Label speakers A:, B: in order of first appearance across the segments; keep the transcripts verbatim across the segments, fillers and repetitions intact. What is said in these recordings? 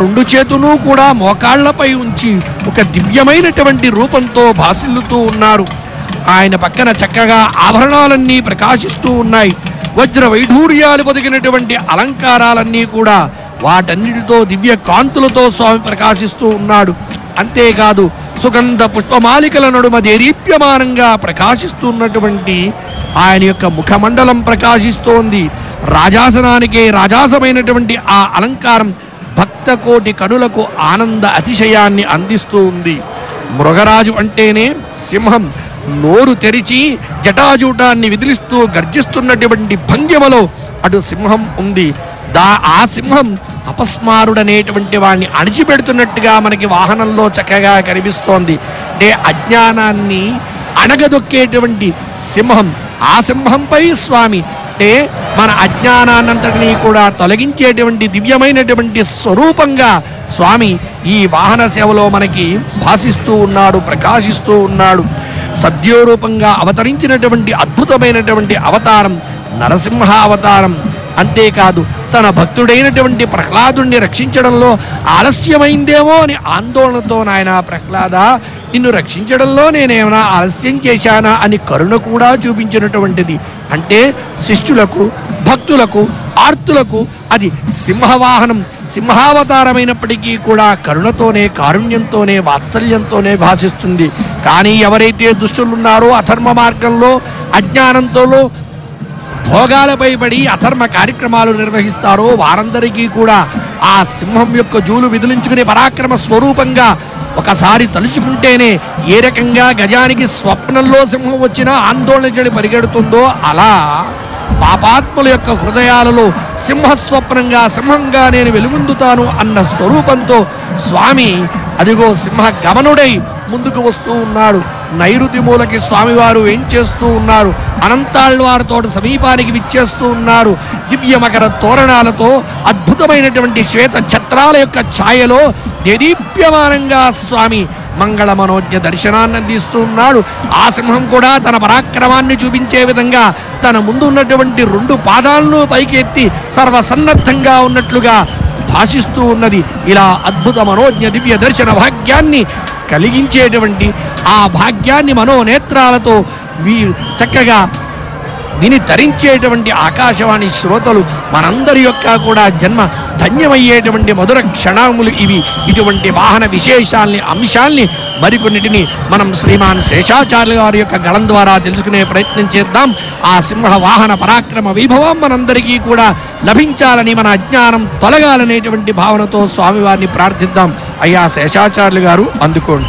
A: రెండు చేతులు కూడా మోకాళ్లపై ఉంచి ఒక దివ్యమైనటువంటి రూపంతో భాసిల్లుతూ ఉన్నారు. ఆయన పక్కన చక్కగా ఆభరణాలన్నీ ప్రకాశిస్తూ ఉన్నాయి. వజ్ర వైఢూర్యాలు పొదిగినటువంటి అలంకారాలన్నీ కూడా వాటన్నిటితో దివ్య కాంతులతో స్వామి ప్రకాశిస్తూ ఉన్నాడు. అంతేకాదు సుగంధ పుష్పమాలికల నడుమ దేదీప్యమానంగా ప్రకాశిస్తున్నటువంటి ఆయన యొక్క ముఖమండలం ప్రకాశిస్తోంది. రాజాసనానికే రాజాసమైనటువంటి ఆ అలంకారం భక్త కోటి కనులకు ఆనంద అతిశయాన్ని అందిస్తూ ఉంది. మృగరాజు అంటేనే సింహం. నోరు తెరిచి జటాజూటాన్ని విదిలిస్తూ గర్జిస్తున్నటువంటి భంగిమలో అటు సింహం ఉంది. దా ఆ సింహం అపస్మారుడనేటువంటి వాడిని అణిచిపెడుతున్నట్టుగా మనకి వాహనంలో చక్కగా కనిపిస్తోంది. అంటే అజ్ఞానాన్ని అణగదొక్కేటువంటి సింహం. ఆ సింహంపై స్వామి అంటే మన అజ్ఞానాన్నంతటినీ కూడా తొలగించేటువంటి దివ్యమైనటువంటి స్వరూపంగా స్వామి ఈ వాహన సేవలో మనకి భాసిస్తూ ఉన్నాడు, ప్రకాశిస్తూ ఉన్నాడు. సద్యోరూపంగా అవతరించినటువంటి అద్భుతమైనటువంటి అవతారం నరసింహ అవతారం. అంతేకాదు తన భక్తుడైనటువంటి ప్రహ్లాదుణ్ణి రక్షించడంలో ఆలస్యమైందేమో అని ఆందోళనతో, నాయన ప్రహ్లాద, నిన్ను రక్షించడంలో నేనేమైనా ఆలస్యం చేశానా అని కరుణ కూడా చూపించినటువంటిది. అంటే శిష్యులకు, భక్తులకు, ఆర్తులకు అది సింహవాహనం, సింహావతారమైనప్పటికీ కూడా కరుణతోనే, కారుణ్యంతోనే, వాత్సల్యంతోనే భాషిస్తుంది. కానీ ఎవరైతే దుష్టులున్నారో, అధర్మ మార్గంలో అజ్ఞానంతోలో భోగాలపై పడి అధర్మ కార్యక్రమాలు నిర్వహిస్తారో వారందరికీ కూడా ఆ సింహం యొక్క జూలు విదిలించుకునే పరాక్రమ స్వరూపంగా ఒకసారి తలుచుకుంటేనే ఏ రకంగా గజానికి స్వప్నంలో సింహం వచ్చినా ఆందోళన చెడి పరిగెడుతుందో అలా పాపాత్ముల యొక్క హృదయాలలో సింహస్వప్నంగా, సింహంగా నేను వెలుగొందుతాను అన్న స్వరూపంతో స్వామి అదిగో సింహ గమనుడై ముందుకు వస్తూ ఉన్నాడు. నైరుతి మూలకి స్వామివారు ఏం చేస్తూ ఉన్నారు? అనంతాళ్వారితో సమీపానికి విచ్చేస్తూ ఉన్నారు. దివ్య మకర తోరణాలతో అద్భుతమైనటువంటి శ్వేత ఛత్రాల యొక్క ఛాయలో దేదీప్యమానంగా స్వామి మంగళ మనోజ్ఞ దర్శనాన్ని అందిస్తూ ఉన్నాడు. ఆ సింహం కూడా తన పరాక్రమాన్ని చూపించే విధంగా తన ముందు ఉన్నటువంటి రెండు పాదాలను పైకెత్తి సర్వసన్నద్ధంగా ఉన్నట్లుగా భాషిస్తూ ఉన్నది. ఇలా అద్భుత మనోజ్ఞ దివ్య దర్శన భాగ్యాన్ని కలిగించేటువంటి ఆ భాగ్యాన్ని మనోనేత్రాలతో వీ చక్కగా విని తరించేటువంటి ఆకాశవాణి శ్రోతలు మనందరి యొక్క కూడా జన్మ ధన్యమయ్యేటువంటి మధుర క్షణములు ఇవి. ఇటువంటి వాహన విశేషాల్ని, అంశాల్ని మరికొన్నిటిని మనం శ్రీమాన్ శేషాచార్య గారి యొక్క గళం ద్వారా తెలుసుకునే ప్రయత్నం చేద్దాం. ఆ సింహ వాహన పరాక్రమ వైభవం మనందరికీ కూడా లభించాలని, మన అజ్ఞానం తొలగాలనేటువంటి భావనతో స్వామివారిని ప్రార్థిద్దాం. అయ్యా శేషాచార్యులు గారు అందుకోండి.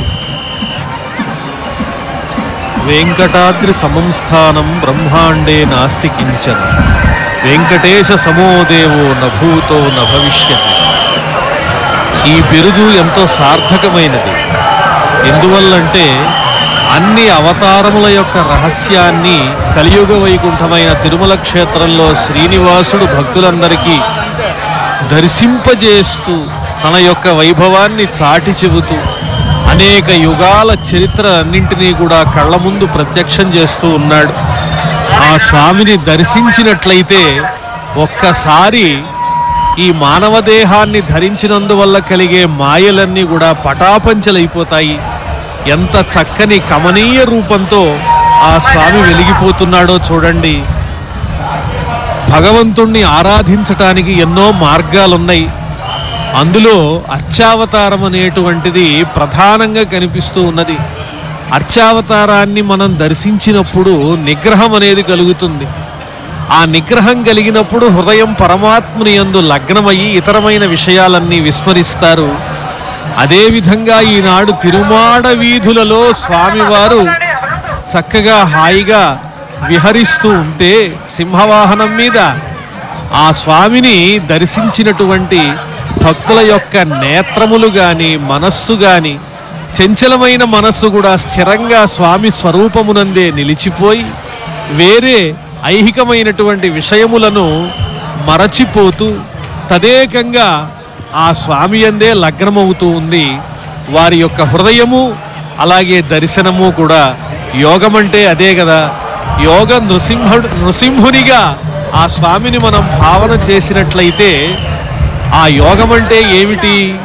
B: వెంకటాద్రి సమంస్థానం బ్రహ్మాండే నాస్తి కించన, వెంకటేశ సమోదేవో నభూతో నభవిష్యతి. ఈ బిరుదు ఎంతో సార్థకమైనది. ఎందువల్లంటే అన్ని అవతారముల యొక్క రహస్యాన్ని కలియుగ వైకుంఠమైన తిరుమల క్షేత్రంలో శ్రీనివాసుడు భక్తులందరికీ దర్శింపజేస్తూ తన యొక్క వైభవాన్ని చాటి చెబుతూ అనేక యుగాల చరిత్ర అన్నింటినీ కూడా కళ్ళ ముందు ప్రత్యక్షం చేస్తూ ఉన్నాడు. ఆ స్వామిని దర్శించినట్లయితే ఒక్కసారి ఈ మానవ దేహాన్ని ధరించినందువల్ల కలిగే మాయలన్నీ కూడా పటాపంచలైపోతాయి. ఎంత చక్కని కమనీయ రూపంతో ఆ స్వామి వెలిగిపోతున్నాడో చూడండి. భగవంతుణ్ణి ఆరాధించటానికి ఎన్నో మార్గాలున్నాయి. అందులో అర్చావతారం అనేటువంటిది ప్రధానంగా కనిపిస్తూ ఉన్నది. అర్చావతారాన్ని మనం దర్శించినప్పుడు నిగ్రహం అనేది కలుగుతుంది. ఆ నిగ్రహం కలిగినప్పుడు హృదయం పరమాత్ముని యందు లగ్నమయ్యి ఇతరమైన విషయాలన్నీ విస్మరిస్తారు. అదేవిధంగా ఈనాడు తిరుమాడ వీధులలో స్వామివారు చక్కగా హాయిగా విహరిస్తూ ఉంటే సింహవాహనం మీద ఆ స్వామిని దర్శించినటువంటి భక్తుల యొక్క నేత్రములు గాని, మనస్సు గాని, చంచలమైన మనస్సు కూడా స్థిరంగా స్వామి స్వరూపమునందే నిలిచిపోయి వేరే ఐహికమైనటువంటి విషయములను మరచిపోతూ తదేకంగా ఆ స్వామి యందే లగ్నమవుతూ ఉంది. వారి యొక్క హృదయము అలాగే దర్శనము కూడా. యోగం అంటే అదే కదా. యోగ నృసింహుడు నృసింహునిగా ఆ స్వామిని మనం భావన చేసినట్లయితే ఆ యోగం అంటే ఏమిటి?